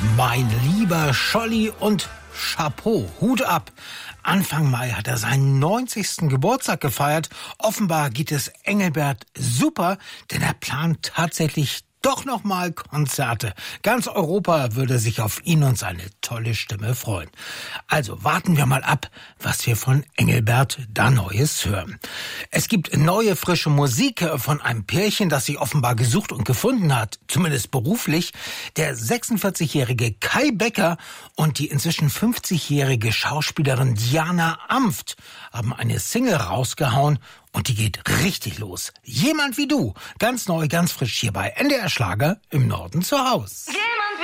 Mein lieber Scholli und Chapeau, Hut ab. Anfang Mai hat er seinen 90. Geburtstag gefeiert. Offenbar geht es Engelbert super, denn er plant tatsächlich doch nochmal Konzerte. Ganz Europa würde sich auf ihn und seine tolle Stimme freuen. Also warten wir mal ab, was wir von Engelbert da Neues hören. Es gibt neue, frische Musik von einem Pärchen, das sich offenbar gesucht und gefunden hat, zumindest beruflich. Der 46-jährige Kai Becker und die inzwischen 50-jährige Schauspielerin Diana Amft haben eine Single rausgehauen. Und die geht richtig los. Jemand wie du. Ganz neu, ganz frisch hier bei NDR Schlager im Norden zu Haus. Yeah.